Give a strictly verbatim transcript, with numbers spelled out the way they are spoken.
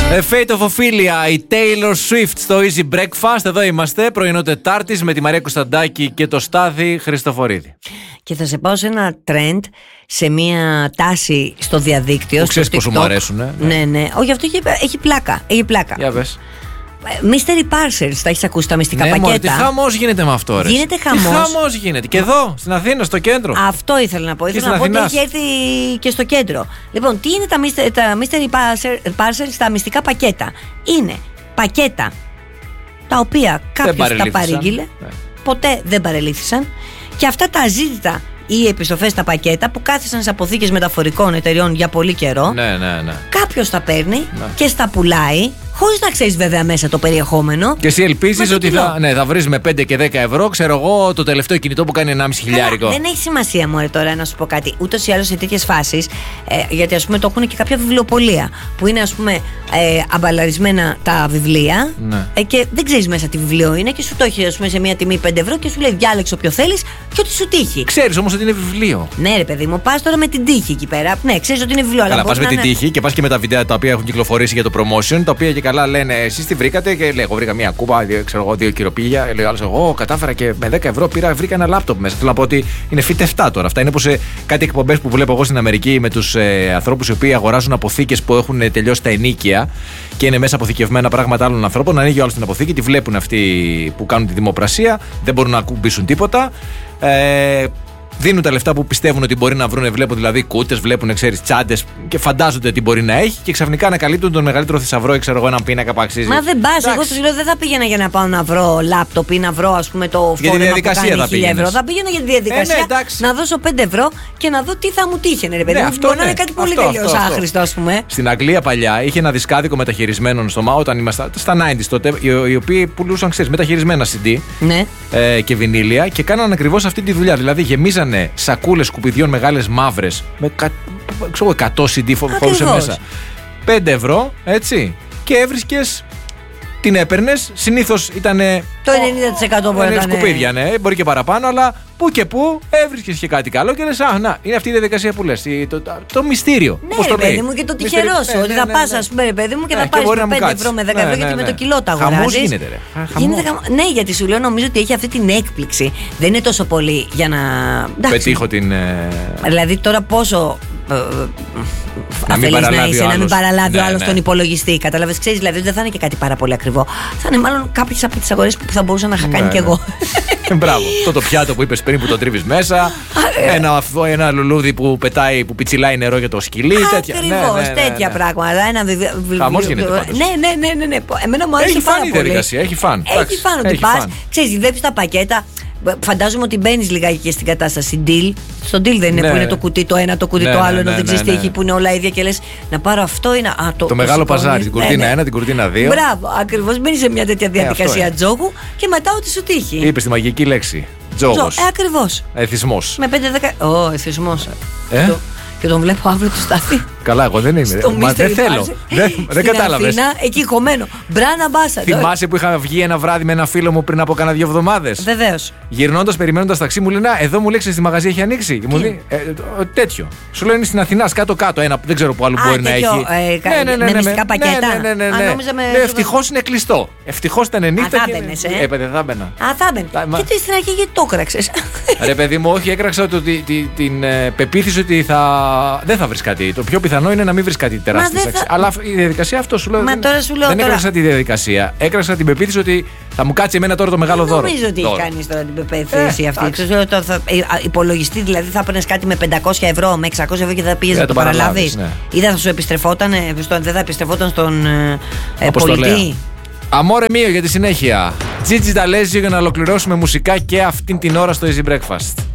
The Fate of Ophelia, η Taylor Swift στο Easy Breakfast. Εδώ είμαστε, πρωινό Τετάρτης, με τη Μαρία Κωνσταντάκη και το Στάθη Χριστοφορίδη. Και θα σε πάω σε ένα trend, σε μια τάση στο διαδίκτυο. Που ξέρεις πόσο μου αρέσουν, ε? Ναι, ναι. Όχι, αυτό έχει, έχει πλάκα. Έχει πλάκα. Για πες. Mystery Parcels, τα έχεις ακούσει τα μυστικά ναι, πακέτα? Ναι, τι χαμός γίνεται με αυτό, ρε. Γίνεται χαμός. Τι χαμός γίνεται. Και εδώ, στην Αθήνα, στο κέντρο. Αυτό ήθελα να πω. Και ήθελα να πω Αθηνάς. ότι έχει έρθει και στο κέντρο. Λοιπόν, τι είναι τα Mystery, τα mystery Parcels, τα μυστικά πακέτα? Είναι πακέτα τα οποία κάποιος τα παρήγγειλε, ναι. ποτέ δεν παρελήφθησαν, και αυτά τα αζήτητα ή επιστροφές στα πακέτα που κάθισαν σε αποθήκες μεταφορικών εταιριών για πολύ καιρό. Ναι, ναι, ναι. Κάποιος τα παίρνει ναι. και στα πουλάει, χωρίς να ξέρεις βέβαια μέσα το περιεχόμενο. Και εσύ ελπίζεις ότι θα, ναι, θα βρεις με πέντε και δέκα ευρώ, ξέρω εγώ, το τελευταίο κινητό που κάνει ενάμιση χιλιάρικο. Δεν έχει σημασία, μωρέ, τώρα να σου πω κάτι. Ούτως ή άλλως σε τέτοιες φάσεις, ε, γιατί ας πούμε το έχουν και κάποια βιβλιοπωλεία που είναι, ας πούμε, ε, αμπαλαρισμένα τα βιβλία, ναι. ε, και δεν ξέρεις μέσα τι βιβλίο είναι και σου το έχει, ας πούμε, σε μια τιμή πέντε ευρώ και σου λέει διάλεξε όποιο θέλεις και ό,τι σου τύχει. Ξέρεις όμως ότι είναι βιβλίο. Ναι, ρε παιδί μου, πας τώρα με την τύχη εκεί πέρα. Ναι, ξέρεις ότι είναι βιβλίο. Καλά, πας με την είναι... τύχη και πας και με τα βιντεά τα οποία έχουν κυκλοφορήσει για το promotion, τα οποία και καλά λένε εσείς τι βρήκατε, και λέω εγώ βρήκα μια κούπα, ξέρω εγώ, δύο κυροπήγια. Λέω άλλο, εγώ κατάφερα και με δέκα ευρώ πήρα, βρήκα ένα λάπτοπ μέσα. Θέλω να πω ότι είναι φυτευτά τώρα. Αυτά είναι όπως ε, κάτι εκπομπές που βλέπω εγώ στην Αμερική με τους ε, ανθρώπους οι οποίοι αγοράζουν αποθήκες που έχουν ε, τελειώσει τα ενίκια και είναι μέσα αποθηκευμένα πράγματα άλλων ανθρώπων. Ανοίγει ο άλλος την αποθήκη, τη βλέπουν αυτοί που κάνουν τη δημοπρασία, δεν μπορούν να ακουμπήσουν τίποτα. Ε, Δίνουν τα λεφτά που πιστεύουν ότι μπορεί να βρουν, βλέπουν δηλαδή κούτες, βλέπουν, ξέρεις, τσάντες και φαντάζονται τι μπορεί να έχει και ξαφνικά ανακαλύπτουν τον μεγαλύτερο θησαυρό, ξέρω εγώ, έναν πίνακα που αξίζει. Μα δεν πας, εγώ σου λέω δεν θα πήγαινα για να πάω να βρω λάπτοπ ή να βρω, ας πούμε, το φόρεμα που κάνει χίλια ευρώ. Θα πήγαινα για τη διαδικασία, ε, ναι, να δώσω πέντε ευρώ και να δω τι θα μου τύχαινε, ρε παιδί μου. Ναι, μπορεί ναι, να είναι κάτι πολύ αυτό, τελείως αυτό, αυτό. άχρηστο, ας πούμε. Στην Αγγλία παλιά είχε ένα δισκάδικο μεταχειρισμένων στο ΜΑΟ όταν ήμασταν στα ενενήντα τότε, οι οποίοι πουλούσαν, ξέρεις, μεταχειρισμένα σι ντι, ναι. ε, και βινίλια και κάναν ακριβώς αυτή τη δουλειά. Δηλαδή γεμίζανε σακούλες σκουπιδιών μεγάλες μαύρες με κα, ξέρω, εκατό σι ντι φορούσε μέσα. πέντε ευρώ, έτσι. Και έβρισκες, την έπαιρνες. Συνήθως ήταν. Το ενενήντα τοις εκατό μπορεί να ήταν. Σκουπίδια, ναι, μπορεί και παραπάνω, αλλά που και που έβρισκες και κάτι καλό και λες, α, να, είναι αυτή η διαδικασία που λες. Το, το, το μυστήριο. Ναι, ρε παιδί μου, και το τυχερό σου. Ότι θα πας, ας πούμε, ρε παιδί μου, και θα πάρεις με πέντε ευρώ, με δέκα ευρώ, γιατί με το κιλό τα αγοράζεις. Χαμός γίνεται, ρε. Γίνεται χαμ... Ναι, γιατί σου λέω, νομίζω ότι έχει αυτή την έκπληξη. Δεν είναι τόσο πολύ για να. Πετύχω την. Δηλαδή τώρα πόσο. Αφελής να είσαι, να μην παραλάβει ο άλλος τον υπολογιστή. Κατάλαβες, ξέρεις, δηλαδή δεν θα είναι και κάτι πάρα πολύ ακριβό. Θα είναι μάλλον κάποιες από τις αγορές που θα μπορούσα να είχα κάνει κι εγώ. Μπράβο. Αυτό το πιάτο που είπες πριν που το τρίβεις μέσα. ένα, ένα λουλούδι που πετάει, που πιτσιλάει νερό για το σκυλί. Ακριβώς, τέτοια πράγματα. Χαμός γίνεται πάντως. Ναι, ναι, ναι, ναι. Εμένα μου αρέσει πάρα πολύ. Έχει φαν η διαδικασία, έχει φαν. Έχει φαν ότι πας, ξέρεις, βλέπεις τα πακέτα. Φαντάζομαι ότι μπαίνεις λιγάκι και στην κατάσταση deal. Στο deal δεν είναι, ναι, που είναι το κουτί το ένα, το κουτί, ναι, το άλλο, ναι, ενώ ναι, δεν ξέρεις, ναι, τι έχει, που είναι όλα ίδια και λες να πάρω αυτό ή να. Α, το το μεγάλο παζάρι, την κουρτίνα, ναι, ναι, ένα, την κουρτίνα δύο. Μπράβο, ακριβώς. Μπαίνεις σε μια τέτοια διαδικασία, ναι, τζόγου και μετά ό,τι σου τύχει. Είπες τη μαγική λέξη. Τζόγος. Ε, ακριβώς. Εθισμός. Με πέντε δέκα. Ω, εθισμός. Ε? Το... Και τον βλέπω αύριο του Στάθη. Καλά, εγώ δεν είμαι. Μα δεν θέλω. Δεν, δεν κατάλαβες. Εκεί χωμένο. Μπράνα μπάσα. Θυμάσαι που είχα βγει ένα βράδυ με ένα φίλο μου πριν από κάνα δύο εβδομάδες. Βεβαίως. Γυρνώντας, περιμένοντας ταξί, μου λέει να, εδώ μου λέξει στη μαγαζί έχει ανοίξει. Και μου λέει ε, τέτοιο. Σου λέει είναι στην Αθηνά, κάτω-κάτω. Ένα δεν ξέρω που άλλο μπορεί να έχει. Ναι, ναι, ναι. Με μυστικά πακέτα. Ναι, ναι, ναι. Ευτυχώς είναι κλειστό. Ευτυχώς ήταν νύχτα. Α, θα μπαίνες, ε. Ε, παιδί, θα μπαίνα. Α, θα μπαίνεις. Και στην αρχή γιατί το έκραξες? Ρε παιδί μου, όχι, έκραξα την πεποίθηση ότι δεν θα βρεις κάτι. Το πιο πιθανό είναι να μην βρεις κάτι τεράστιο. Θα... Αλλά η διαδικασία αυτό σου λέω. Μα δεν, τώρα σου λέω δεν τώρα... έκραξα τη διαδικασία. Έκραξα την πεποίθηση ότι θα μου κάτσει εμένα τώρα το μεγάλο δεν δώρο. Νομίζω ότι έχει κάνει τώρα την πεποίθηση ε, αυτή. Ξέρω, το, θα, υπολογιστή δηλαδή θα παίρνει κάτι με πεντακόσια ευρώ, με εξακόσια ευρώ και θα πήγε να το παραλάβει. Ναι. Ή δεν θα σου επιστρεφόταν, δεν θα επιστρεφόταν στον ε, πολιτή. Αμόρε μείο για τη συνέχεια. Τζίτζι Νταλέζιο για να ολοκληρώσουμε μουσικά και αυτήν την ώρα στο Easy Breakfast.